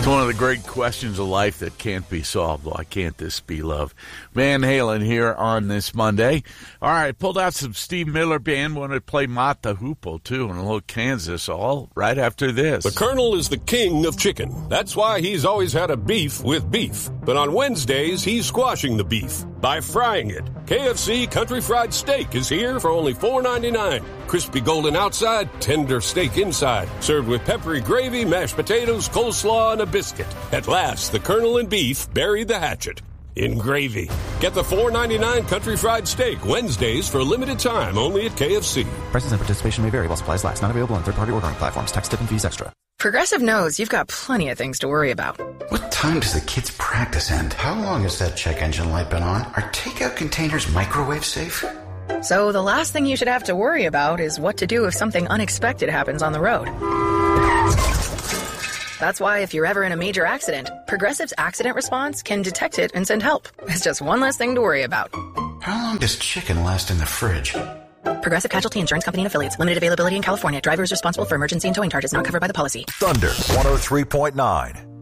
It's one of the great questions of life that can't be solved. Why can't this be love? Van Halen here on this Monday. All right, pulled out some Steve Miller Band. Wanted to play Mata Hoople, too, and a little Kansas, all right after this. The Colonel is the king of chicken. That's why he's always had a beef with beef. But on Wednesdays, he's squashing the beef by frying it. KFC Country Fried Steak is here for only $4.99. Crispy golden outside, tender steak inside. Served with peppery gravy, mashed potatoes, coleslaw, and a biscuit. At last, the Colonel and beef buried the hatchet in gravy. Get the $4.99 Country Fried Steak Wednesdays for a limited time only at KFC. Prices and participation may vary while supplies last. Not available on third-party ordering platforms. Tax, tip, and fees extra. Progressive knows you've got plenty of things to worry about. What time does the kids' practice end? How long has that check engine light been on? Are takeout containers microwave safe? So the last thing you should have to worry about is what to do if something unexpected happens on the road. That's why if you're ever in a major accident, Progressive's accident response can detect it and send help. It's just one less thing to worry about. How long does chicken last in the fridge? Progressive Casualty Insurance Company and Affiliates. Limited availability in California. Driver is responsible for emergency and towing charges not covered by the policy. Thunder 103.9.